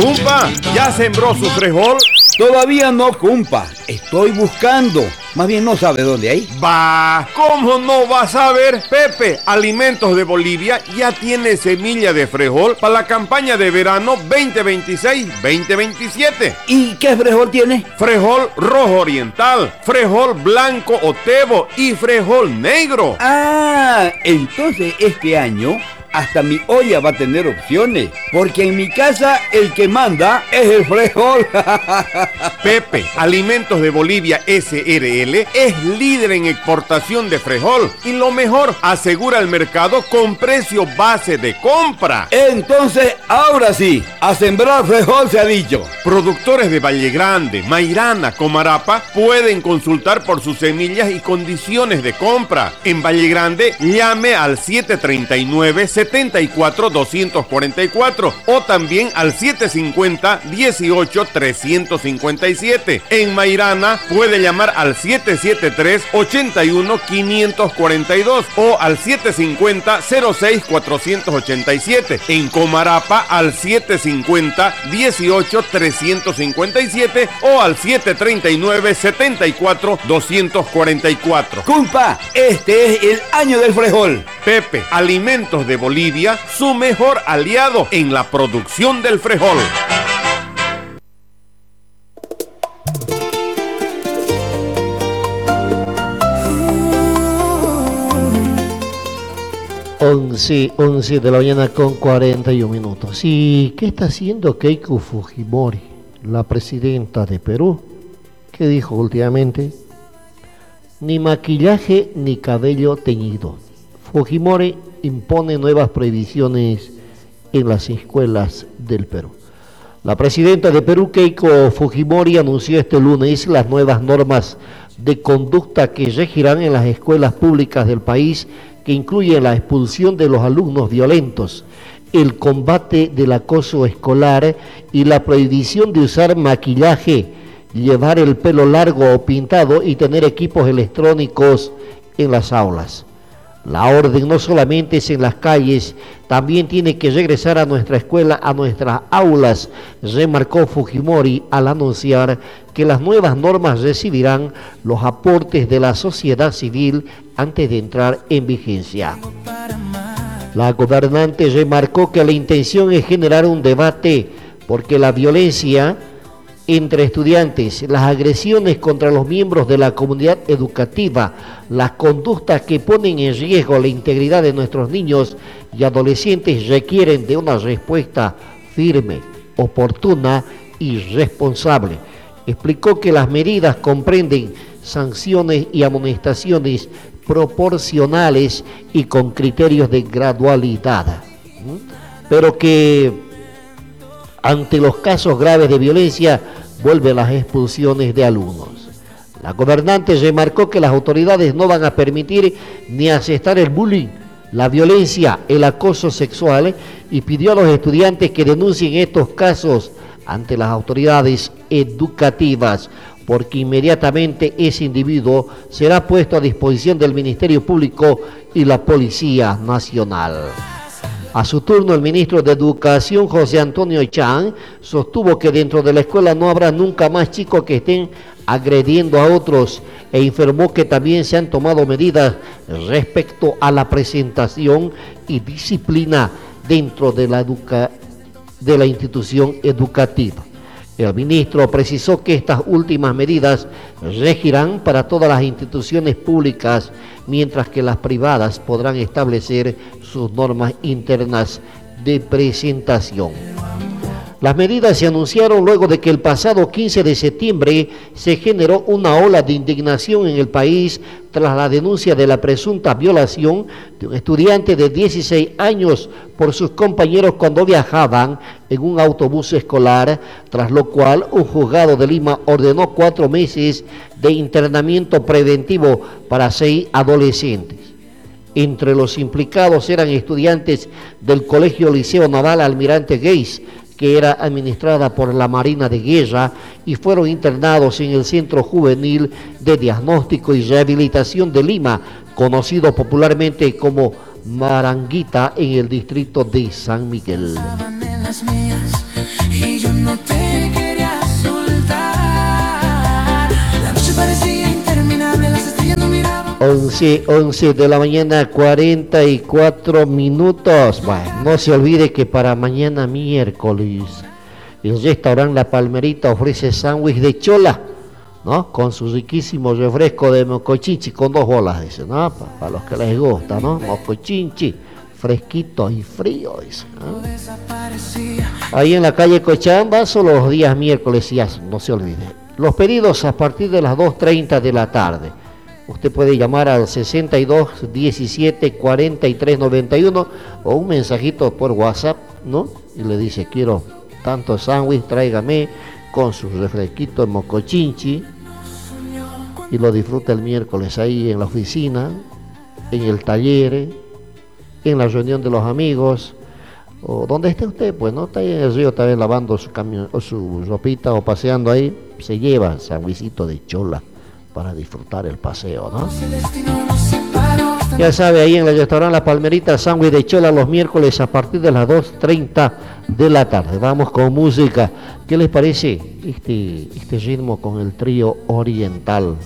Cumpa, ¿ya sembró su frijol? Todavía no, cumpa. Estoy buscando. Más bien no sabe dónde hay. Bah, ¿cómo no vas a ver? Pepe, Alimentos de Bolivia ya tiene semilla de frijol para la campaña de verano 2026-2027. ¿Y qué frijol tiene? Frijol rojo oriental, frijol blanco Otebo y frijol negro. Ah, entonces este año hasta mi olla va a tener opciones, porque en mi casa el que manda es el frijol. Pepe, Alimentos de Bolivia SRL es líder en exportación de frijol y lo mejor, asegura el mercado con precio base de compra. Entonces, ahora sí, a sembrar frijol se ha dicho. Productores de Valle Grande, Mairana, Comarapa pueden consultar por sus semillas y condiciones de compra. En Valle Grande, llame al 739-74-244 o también al 750-18-357. En Mairana puede llamar al 773-81-542 o al 750-06-487. En Comarapa al 750-18-357 o al 739-74-244. Cumpa, este es el año del frijol. Pepe, Alimentos de Bolivia, su mejor aliado en la producción del frijol. Once de la mañana con 41 minutos. ¿Y qué está haciendo Keiko Fujimori, la presidenta de Perú? ¿Qué dijo últimamente? Ni maquillaje ni cabello teñido. Fujimori impone nuevas prohibiciones en las escuelas del Perú. La presidenta de Perú, Keiko Fujimori, anunció este lunes las nuevas normas de conducta que regirán en las escuelas públicas del país, que incluyen la expulsión de los alumnos violentos, el combate del acoso escolar y la prohibición de usar maquillaje, llevar el pelo largo o pintado y tener equipos electrónicos en las aulas. La orden no solamente es en las calles, también tiene que regresar a nuestra escuela, a nuestras aulas, remarcó Fujimori al anunciar que las nuevas normas recibirán los aportes de la sociedad civil antes de entrar en vigencia. La gobernante remarcó que la intención es generar un debate porque la violencia entre estudiantes, las agresiones contra los miembros de la comunidad educativa, las conductas que ponen en riesgo la integridad de nuestros niños y adolescentes requieren de una respuesta firme, oportuna y responsable. Explicó que las medidas comprenden sanciones y amonestaciones proporcionales y con criterios de gradualidad, pero que ante los casos graves de violencia, vuelven las expulsiones de alumnos. La gobernante remarcó que las autoridades no van a permitir ni aceptar el bullying, la violencia, el acoso sexual y pidió a los estudiantes que denuncien estos casos ante las autoridades educativas, porque inmediatamente ese individuo será puesto a disposición del Ministerio Público y la Policía Nacional. A su turno, el ministro de Educación, José Antonio Chang, sostuvo que dentro de la escuela no habrá nunca más chicos que estén agrediendo a otros e informó que también se han tomado medidas respecto a la presentación y disciplina dentro de la institución educativa. El ministro precisó que estas últimas medidas regirán para todas las instituciones públicas, mientras que las privadas podrán establecer sus normas internas de presentación. Las medidas se anunciaron luego de que el pasado 15 de septiembre se generó una ola de indignación en el país tras la denuncia de la presunta violación de un estudiante de 16 años por sus compañeros cuando viajaban en un autobús escolar, tras lo cual un juzgado de Lima ordenó 4 meses de internamiento preventivo para 6 adolescentes. Entre los implicados eran estudiantes del Colegio Liceo Naval Almirante Gueys, que era administrada por la Marina de Guerra, y fueron internados en el Centro Juvenil de Diagnóstico y Rehabilitación de Lima, conocido popularmente como Maranguita, en el distrito de San Miguel. 11 de la mañana, 44 minutos. Bueno, no se olvide que para mañana miércoles el restaurante La Palmerita ofrece sándwich de chola, ¿no? Con su riquísimo refresco de mocochinchi con 2 bolas, dice, ¿no? Para los que les gusta, ¿no? Mocochinchi, fresquito y frío, dice, ¿no? Ahí en la calle Cochabamba, solo los días miércoles, ya no se olvide. Los pedidos a partir de las 2:30 de la tarde. Usted puede llamar al 62 17 43 91 o un mensajito por WhatsApp, ¿no? Y le dice, quiero tanto sándwich, tráigame con su refresquito en mocochinchi, y lo disfruta el miércoles ahí en la oficina, en el taller, en la reunión de los amigos, o donde esté usted, pues no está ahí en el río también lavando su camión o su ropita o paseando ahí, se lleva sándwichito de chola para disfrutar el paseo, ¿no? Ya sabe, ahí en el restaurante La Palmerita, sándwich de chola los miércoles a partir de las 2:30 de la tarde. Vamos con música. ¿Qué les parece este ritmo con el trío oriental?